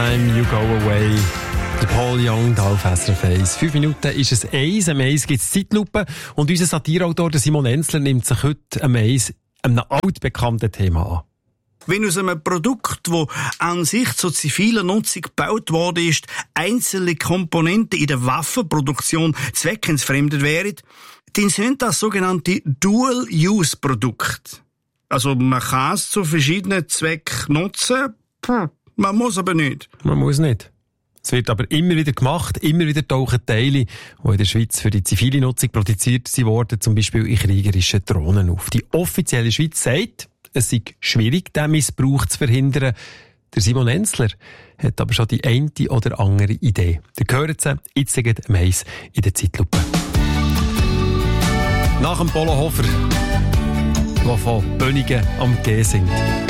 Time You Go Away. Der Paul Young, da auf SRF 1. 5 Minuten ist es 1. Am 1 gibt es Zeitlupe. Und unser Satirautor, der Simon Enzler, nimmt sich heute am 1 einem altbekannten Thema an. Wenn aus einem Produkt, das an sich zur zivilen Nutzung gebaut worden ist, einzelne Komponenten in der Waffenproduktion zweckentfremdet wären, dann sind das sogenannte Dual-Use-Produkte. Also man kann es zu verschiedenen Zwecken nutzen, man muss aber nicht. Man muss nicht. Es wird aber immer wieder gemacht, immer wieder tauchen Teile, die in der Schweiz für die zivile Nutzung produziert wurden, zum Beispiel in kriegerischen Drohnen auf. Die offizielle Schweiz sagt, es sei schwierig, diesen Missbrauch zu verhindern. Der Simon Enzler hat aber schon die eine oder andere Idee. Ihr hört sie jetzt am 1 in der Zeitlupe. Nach dem Polo Hofer, der von Bönigen am G singt.